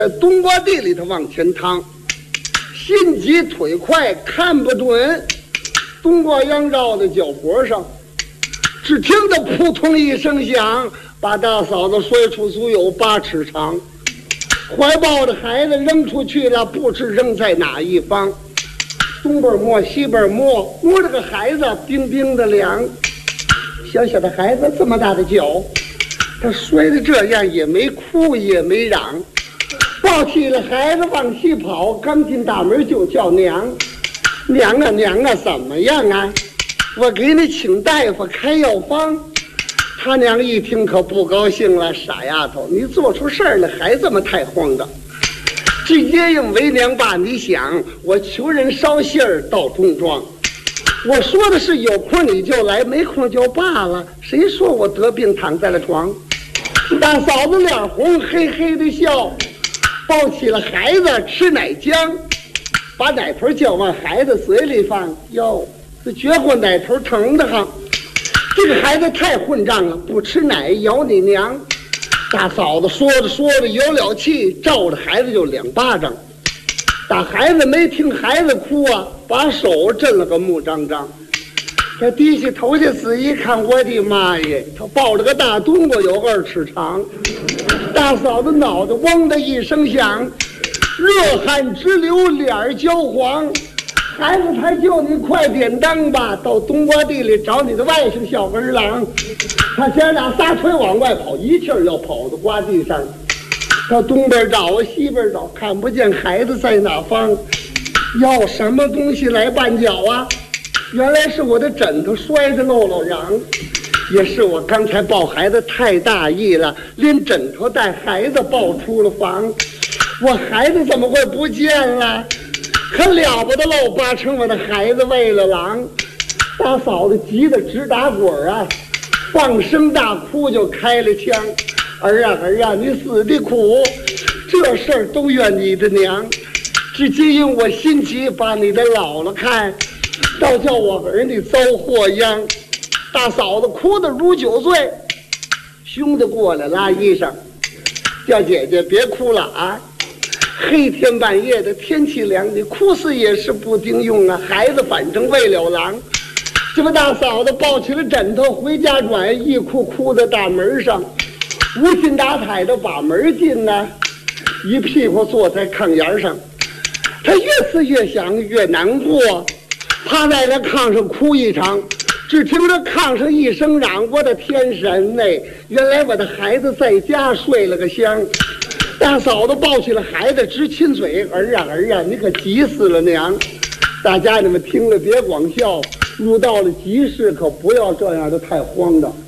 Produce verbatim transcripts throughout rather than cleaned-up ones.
在冬瓜地里头往前趟，心急腿快看不准，冬瓜秧绕在脚脖上，只听得扑通一声响，把大嫂子摔出足有八尺长，怀抱着孩子扔出去了，不知扔在哪一方。东边摸西边摸，摸着个孩子冰冰的凉，小小的孩子这么大的脚，他摔得这样也没哭也没嚷，抱起了孩子往西跑，刚进大门就叫娘。娘啊娘啊，怎么样啊？我给你请大夫开药方。他娘一听可不高兴了，傻丫头，你做出事儿了还这么太慌的。直接用为娘吧，你想我求人捎信儿到中庄，我说的是有空你就来，没空就罢了，谁说我得病躺在了床？大嫂子脸红，嘿嘿的笑，抱起了孩子吃奶浆，把奶头就往孩子嘴里放，哟，这绝活奶头疼的很。这个孩子太混账了，不吃奶咬你娘。大嫂子说着说着有了气，照着孩子就两巴掌。打孩子没听孩子哭啊，把手震了个木张张。这低下头去仔细看，我的妈耶，他抱着个大冬瓜有二尺长。大嫂子脑袋嗡的一声响，热汗直流，脸儿焦黄。孩子才叫你快点当吧，到冬瓜地里找你的外甥小儿郎。他先俩撒腿往外跑，一气儿要跑到瓜地上，到东边找啊西边找，看不见孩子在哪方，要什么东西来绊脚啊？原来是我的枕头摔着漏了瓤，也是我刚才抱孩子太大意了，连枕头带孩子抱出了房。我孩子怎么会不见了？可了不得喽，八成我的孩子喂了狼。大嫂子急得直打滚啊，放声大哭就开了枪。儿啊儿啊，你死的苦，这事儿都怨你的娘。只因因我心急，把你的姥姥看，倒叫我儿你遭祸殃。大嫂子哭得如酒醉，兄弟过来拉衣裳，叫姐姐别哭了啊。黑天半夜的，天气凉，你哭死也是不顶用啊！孩子反正喂了狼。这么大嫂子抱起了枕头回家转，一哭哭在大门上，无心打踩着把门进呢，一屁股坐在炕沿上。他越思越想越难过，趴在那炕上哭一场。只听着炕上一声嚷：“我的天神嘞！原来我的孩子在家睡了个香。”大嫂子抱起了孩子直亲嘴：“儿啊儿啊，你可急死了娘！”大家你们听了别光笑，遇到了急事可不要这样的太慌的。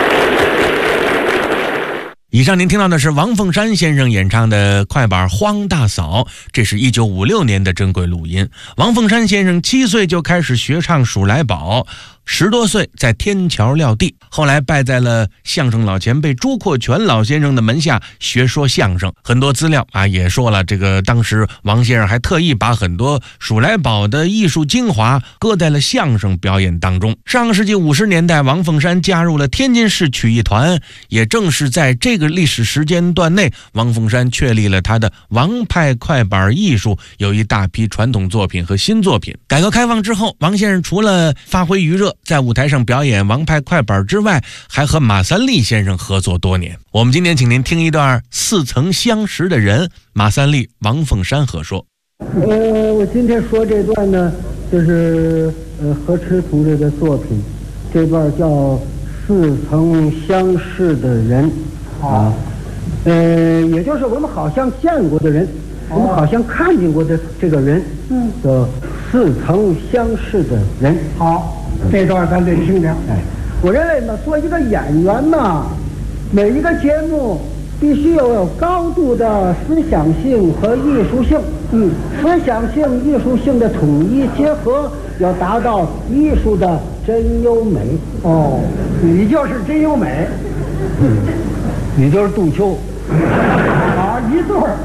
以上您听到的是王凤山先生演唱的快板《荒大嫂》，这是一九五六年的珍贵录音。王凤山先生七岁就开始学唱数来宝，十多岁在天桥撂地，后来拜在了相声老前辈朱阔全老先生的门下学说相声。很多资料啊也说了，这个当时王先生还特意把很多数来宝的艺术精华搁在了相声表演当中。上个世纪五十年代，王凤山加入了天津市曲艺团，也正是在这个历史时间段内，王凤山确立了他的王派快板艺术，有一大批传统作品和新作品。改革开放之后，王先生除了发挥余热，在舞台上表演王派快板之外，还和马三立先生合作多年。我们今天请您听一段似曾相识的人，马三立、王凤山合说。 呃，我今天说这段呢，就是呃何池同志的作品，这段叫似曾相识的人啊，呃，也就是我们好像见过的人，我们好像看见过的这个人，嗯，叫似曾相识的人。 好，这段咱得听听。 哎，我认为呢，做一个演员呢，每一个节目必须要有高度的思想性和艺术性。嗯，思想性、艺术性的统一结合，要达到艺术的真优美。 哦，你就是真优美。 嗯，你就是杜秋。 好，一对儿。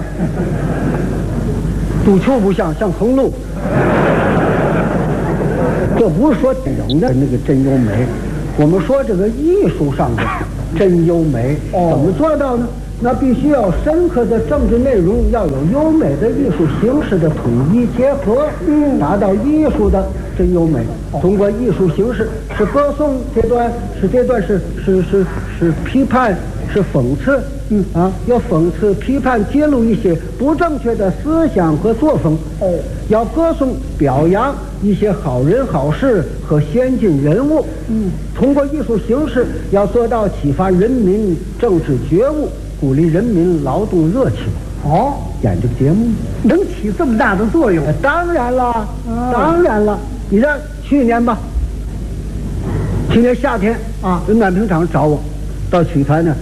杜秋不像，像横路。这不是说人的那个真优美，我们说这个艺术上的真优美。哦，怎么做到呢？ 那必须要深刻的政治内容，要有优美的艺术形式的统一结合，嗯，达到艺术的真优美。通过艺术形式是歌颂这段，是这段是是是是批判，是讽刺，嗯啊，要讽刺批判揭露一些不正确的思想和作风，哦，要歌颂表扬一些好人好事和先进人物，嗯，通过艺术形式要做到启发人民政治觉悟，鼓励人民劳动热情。 哦， 演这个节目能起这么大的作用？ 呃当然了，当然了。你看去年吧，去年夏天啊，人暖平厂找我到曲团呢。